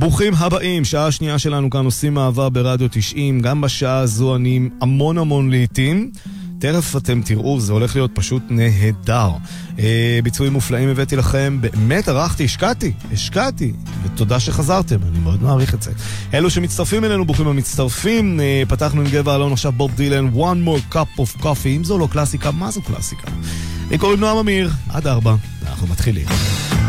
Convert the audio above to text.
ברוכים הבאים, שעה שנייה שלנו כאן עושים מעבר ברדיו 90, גם בשעה הזו אני המון לעתים, תכף אתם תראו, זה הולך להיות פשוט נהדר. ביצועים מופלאים הבאתי לכם, באמת ערכתי, השקעתי, ותודה שחזרתם, אני מאוד מעריך את זה. אלו שמצטרפים אלינו, ברוכים המצטרפים, פתחנו עם גבע אלון, עכשיו בוב דילן, One More Cup of Coffee, אם זו לא קלאסיקה, מה זו קלאסיקה? לי קוראים נועם אמיר, עד 4, אנחנו מתחילים.